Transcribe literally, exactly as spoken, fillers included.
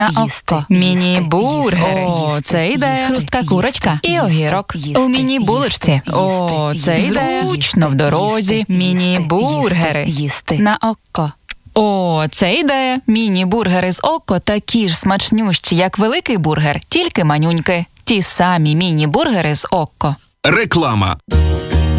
на око. Міні-бургери. О, це ідея. Хрустка курочка і огірок. У міні-булочці. О, це ідея. Зручно в дорозі. Міні-бургери. На око. О, це ідея. Міні-бургери з око такі ж смачнющі, як великий бургер, тільки манюньки. Ті самі міні-бургери з око. Реклама.